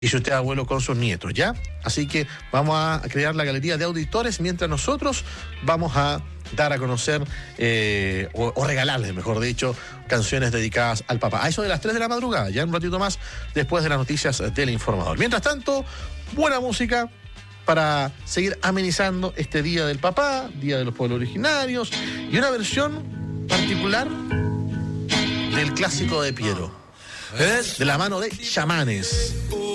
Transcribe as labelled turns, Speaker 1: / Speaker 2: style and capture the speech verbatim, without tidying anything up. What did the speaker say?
Speaker 1: y si usted es abuelo, con sus nietos, ¿ya? Así que vamos a crear la galería de auditores mientras nosotros vamos a dar a conocer eh, o, o regalarles, mejor dicho, canciones dedicadas al papá. A eso de las tres de la madrugada, ya un ratito más después de las noticias del Informador. Mientras tanto, buena música para seguir amenizando este Día del Papá, Día de los Pueblos Originarios, y una versión particular del clásico de Piero, de la mano de Chamanes.